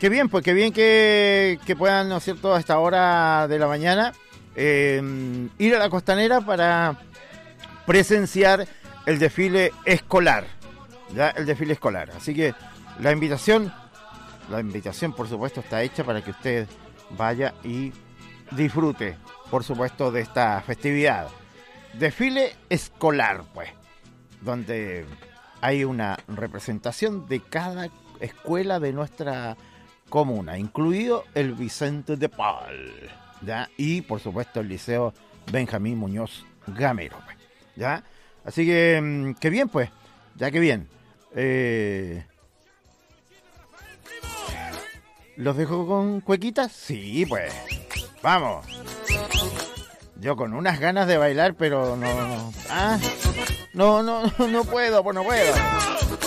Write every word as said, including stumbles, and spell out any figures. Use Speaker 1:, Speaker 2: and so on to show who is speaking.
Speaker 1: qué bien, pues qué bien que, que puedan, ¿no es cierto?, a esta hora de la mañana eh, ir a la Costanera para presenciar el desfile escolar, ya el desfile escolar. Así que la invitación, la invitación por supuesto está hecha para que usted vaya y disfrute, por supuesto, de esta festividad. Desfile escolar, pues, donde hay una representación de cada escuela de nuestra comuna, incluido el Vicente de Paul, ¿ya? Y por supuesto el Liceo Benjamín Muñoz Gamero, pues, ¿ya? Así que, que bien, pues, ya que bien. Eh... ¿Los dejo con cuequitas? Sí, pues, vamos. Yo con unas ganas de bailar, pero no, no, ah, no, no, no puedo, pues no puedo.